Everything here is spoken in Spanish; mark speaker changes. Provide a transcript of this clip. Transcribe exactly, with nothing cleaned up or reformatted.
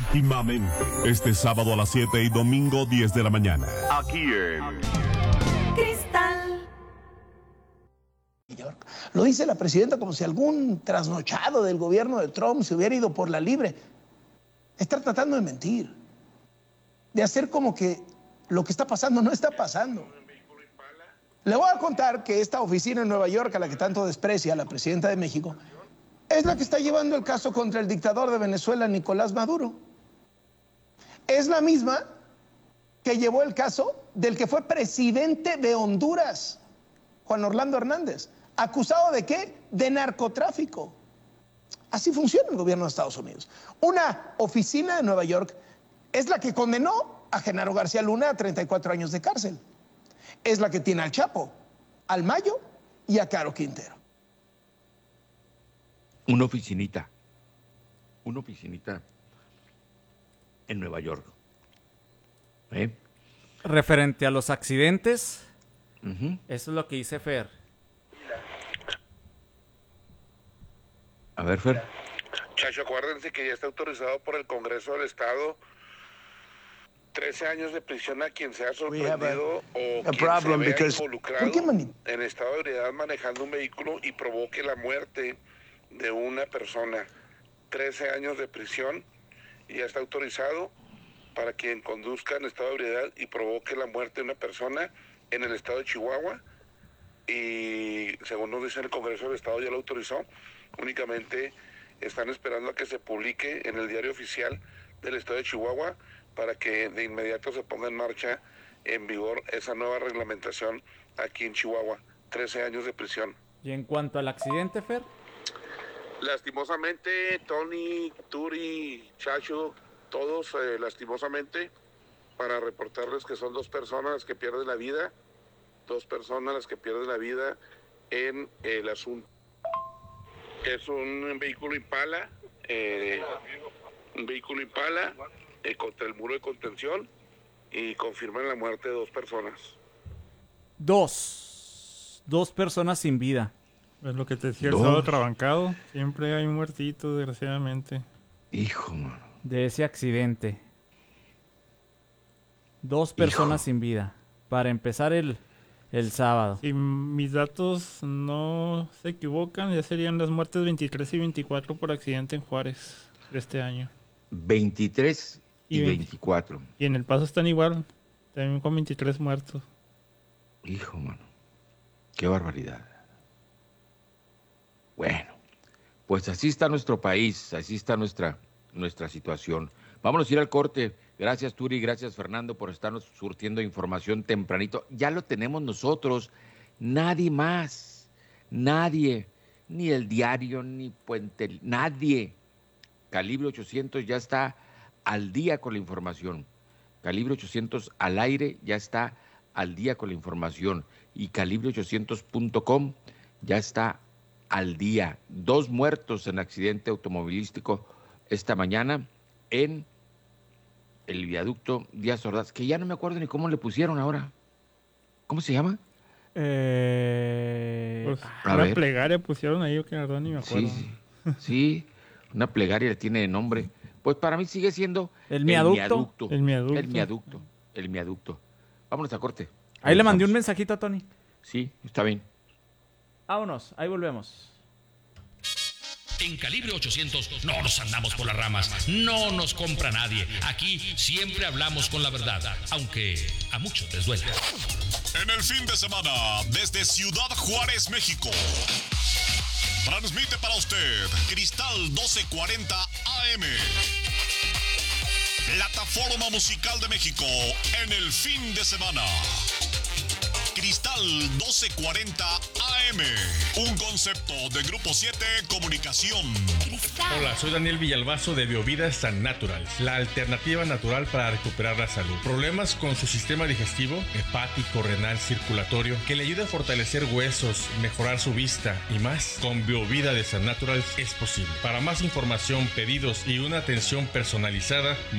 Speaker 1: íntimamente. Este sábado a las siete y domingo diez de la mañana. Aquí en
Speaker 2: Cristal.
Speaker 3: Lo dice la presidenta como si algún trasnochado del gobierno de Trump se hubiera ido por la libre. Está tratando de mentir, de hacer como que lo que está pasando no está pasando. Le voy a contar que esta oficina en Nueva York, a la que tanto desprecia la presidenta de México, es la que está llevando el caso contra el dictador de Venezuela, Nicolás Maduro. Es la misma que llevó el caso del que fue presidente de Honduras, Juan Orlando Hernández. ¿Acusado de qué? De narcotráfico. Así funciona el gobierno de Estados Unidos. Una oficina de Nueva York es la que condenó a Genaro García Luna a treinta y cuatro años de cárcel. Es la que tiene al Chapo, al Mayo y a Caro Quintero.
Speaker 4: Una oficinita, una oficinita en Nueva York. ¿Eh?
Speaker 5: Referente a los accidentes,
Speaker 4: Uh-huh.
Speaker 5: eso es lo que dice Fer.
Speaker 4: A ver, Fer.
Speaker 6: Chacho, acuérdense que ya está autorizado por el Congreso del Estado trece años de prisión a quien sea sorprendido o quien se vea involucrado en estado de ebriedad manejando un vehículo y provoque la muerte de una persona. trece años de prisión y ya está autorizado para quien conduzca en estado de ebriedad y provoque la muerte de una persona en el estado de Chihuahua, y según nos dice el Congreso del Estado ya lo autorizó. Únicamente están esperando a que se publique en el diario oficial del estado de Chihuahua para que de inmediato se ponga en marcha, en vigor, esa nueva reglamentación aquí en Chihuahua. trece años de prisión.
Speaker 5: Y en cuanto al accidente, Fer.
Speaker 6: Lastimosamente, Tony, Turi, Chacho, todos eh, lastimosamente, para reportarles que son dos personas las que pierden la vida, dos personas las que pierden la vida en el asunto. Es un vehículo Impala, eh, un vehículo Impala eh, contra el muro de contención, y confirman la muerte de dos personas.
Speaker 5: Dos. Dos personas sin vida.
Speaker 7: Es lo que te decía el sábado trabancado. Siempre hay un muertito, desgraciadamente.
Speaker 4: Hijo, mano.
Speaker 5: De ese accidente. Dos personas
Speaker 4: Hijo.
Speaker 5: sin vida. Para empezar el, el sábado.
Speaker 7: Si mis datos no se equivocan, ya serían las muertes veintitrés y veinticuatro por accidente en Juárez de este año.
Speaker 4: veintitrés y,
Speaker 7: Y veinte.
Speaker 4: veinticuatro.
Speaker 7: Y en El Paso están igual, también con veintitrés muertos.
Speaker 4: Hijo, mano. Qué barbaridad. Bueno, pues así está nuestro país, así está nuestra, nuestra situación. Vámonos a ir al corte. Gracias, Turi, gracias, Fernando, por estarnos surtiendo información tempranito. Ya lo tenemos nosotros, nadie más, nadie, ni el diario, ni Puente, nadie. Calibre ochocientos ya está al día con la información. Calibre ochocientos al aire ya está al día con la información. Y calibre ochocientos punto com ya está al día. Dos muertos en accidente automovilístico esta mañana en el viaducto Díaz Ordaz, que ya no me acuerdo ni cómo le pusieron ahora. ¿Cómo se llama?
Speaker 5: Eh...
Speaker 7: Pues
Speaker 4: A
Speaker 7: una
Speaker 4: ver.
Speaker 7: plegaria pusieron ahí, que la verdad ni me acuerdo.
Speaker 4: Sí, sí, sí, una plegaria le tiene de nombre. Pues para mí sigue siendo
Speaker 5: El miaducto.
Speaker 4: miaducto.
Speaker 7: El miaducto.
Speaker 4: El miaducto. El miaducto. Vámonos a corte.
Speaker 5: Ahí le mandé un
Speaker 4: Vamos.
Speaker 5: mensajito a Tony.
Speaker 4: Sí, está bien.
Speaker 5: Vámonos, ahí volvemos.
Speaker 8: En Calibre ochocientos no nos andamos por las ramas, no nos compra nadie. Aquí siempre hablamos con la verdad, aunque a muchos les duele.
Speaker 1: En el fin de semana, desde Ciudad Juárez, México, transmite para usted Cristal doce cuarenta A M, plataforma musical de México en el fin de semana. Cristal doce cuarenta A M, un concepto de Grupo siete Comunicación.
Speaker 9: Hola, soy Daniel Villalbazo de Biovida San Natural, la alternativa natural para recuperar la salud. Problemas con su sistema digestivo, hepático, renal, circulatorio, que le ayude a fortalecer huesos, mejorar su vista y más. Con Biovida de San Natural es posible. Para más información, pedidos y una atención personalizada,